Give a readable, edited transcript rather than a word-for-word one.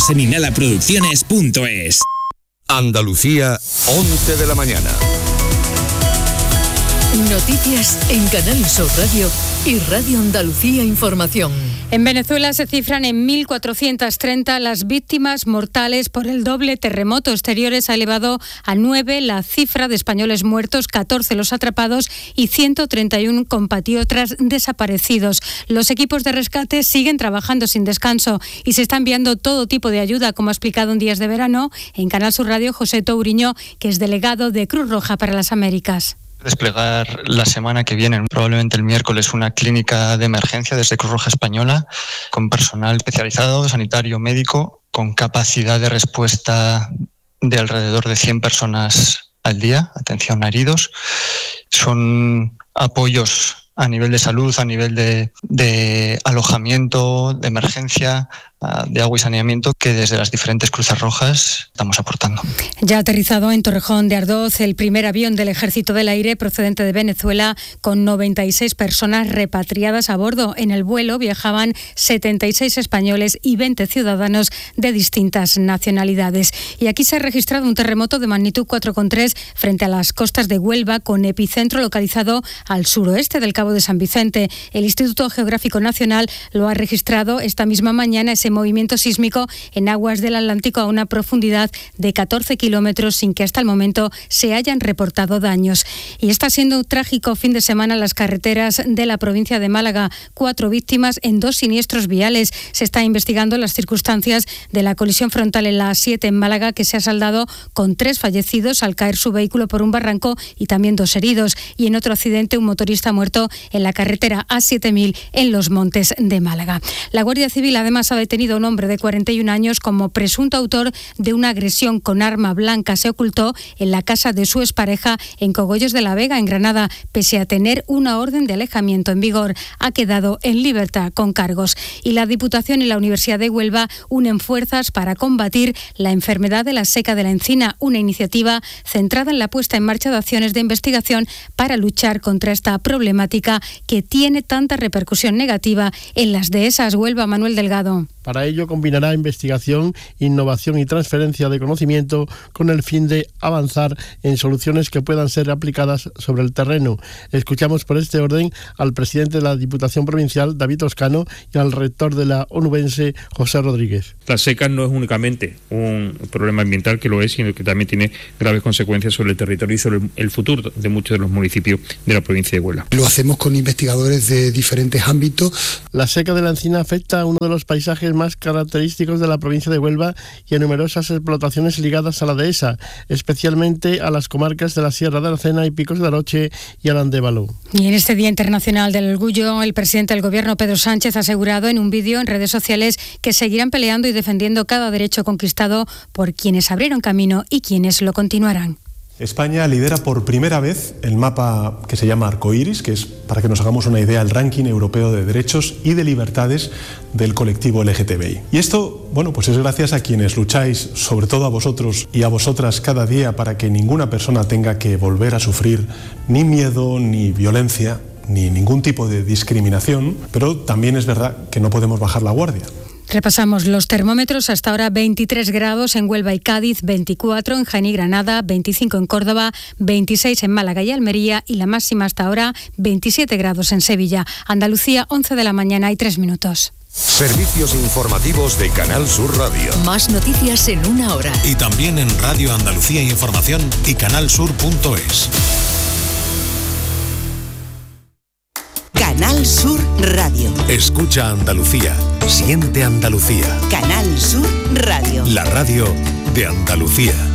En inhalaproducciones.es. Andalucía, 11 de la mañana. Noticias en Canal Sur Radio y Radio Andalucía Información. En Venezuela se cifran en 1.430 las víctimas mortales por el doble terremoto. Exteriores ha elevado a 9 la cifra de españoles muertos, 14 los atrapados y 131 compatriotas desaparecidos. Los equipos de rescate siguen trabajando sin descanso y se está enviando todo tipo de ayuda, como ha explicado en Días de Verano en Canal Sur Radio José Touriño, que es delegado de Cruz Roja para las Américas. Desplegar la semana que viene, probablemente el miércoles, una clínica de emergencia desde Cruz Roja Española con personal especializado, sanitario, médico, con capacidad de respuesta de alrededor de 100 personas al día, atención a heridos. Son apoyos a nivel de salud, a nivel de alojamiento, de emergencia, de agua y saneamiento, que desde las diferentes Cruces Rojas estamos aportando. Ya ha aterrizado en Torrejón de Ardoz el primer avión del Ejército del Aire procedente de Venezuela con 96 personas repatriadas a bordo. En el vuelo viajaban 76 españoles y 20 ciudadanos de distintas nacionalidades. Y aquí se ha registrado un terremoto de magnitud 4,3 frente a las costas de Huelva, con epicentro localizado al suroeste del Cabo de San Vicente. El Instituto Geográfico Nacional lo ha registrado esta misma mañana, ese movimiento sísmico en aguas del Atlántico a una profundidad de 14 kilómetros, sin que hasta el momento se hayan reportado daños. Y está siendo un trágico fin de semana en las carreteras de la provincia de Málaga. 4 víctimas en 2 siniestros viales. Se está investigando las circunstancias de la colisión frontal en la A7 en Málaga, que se ha saldado con 3 fallecidos al caer su vehículo por un barranco y también 2 heridos. Y en otro accidente, un motorista muerto en la carretera A7000 en Los Montes de Málaga. La Guardia Civil además ha detenido a un hombre de 41 años como presunto autor de una agresión con arma blanca. Se ocultó en la casa de su expareja en Cogollos de la Vega, en Granada. Pese a tener una orden de alejamiento en vigor, ha quedado en libertad con cargos. Y la Diputación y la Universidad de Huelva unen fuerzas para combatir la enfermedad de la seca de la encina, una iniciativa centrada en la puesta en marcha de acciones de investigación para luchar contra esta problemática que tiene tanta repercusión negativa en las dehesas. Huelva, Manuel Delgado. Para ello combinará investigación, innovación y transferencia de conocimiento con el fin de avanzar en soluciones que puedan ser aplicadas sobre el terreno. Escuchamos por este orden al presidente de la Diputación Provincial, David Toscano, y al rector de la onubense, José Rodríguez. La seca no es únicamente un problema ambiental, que lo es, sino que también tiene graves consecuencias sobre el territorio y sobre el futuro de muchos de los municipios de la provincia de Huelva. Lo hacemos con investigadores de diferentes ámbitos. La seca de la encina afecta a uno de los paisajes más característicos de la provincia de Huelva y a numerosas explotaciones ligadas a la dehesa, especialmente a las comarcas de la Sierra de Aracena y Picos de Aroche y al Andévalo. Y en este Día Internacional del Orgullo, el presidente del Gobierno, Pedro Sánchez, ha asegurado en un vídeo en redes sociales que seguirán peleando y defendiendo cada derecho conquistado por quienes abrieron camino y quienes lo continuarán. España lidera por primera vez el mapa que se llama Arcoiris, que es, para que nos hagamos una idea, el ranking europeo de derechos y de libertades del colectivo LGTBI. Y esto, bueno, pues es gracias a quienes lucháis, sobre todo a vosotros y a vosotras cada día, para que ninguna persona tenga que volver a sufrir ni miedo, ni violencia, ni ningún tipo de discriminación, pero también es verdad que no podemos bajar la guardia. Repasamos los termómetros. Hasta ahora 23 grados en Huelva y Cádiz, 24 en Jaén y Granada, 25 en Córdoba, 26 en Málaga y Almería y la máxima hasta ahora 27 grados en Sevilla. Andalucía, 11 de la mañana y 3 minutos. Servicios informativos de Canal Sur Radio. Más noticias en una hora. Y también en Radio Andalucía Información y canalsur.es. Canal Sur Radio. Escucha Andalucía. Siente Andalucía. Canal Sur Radio. La radio de Andalucía.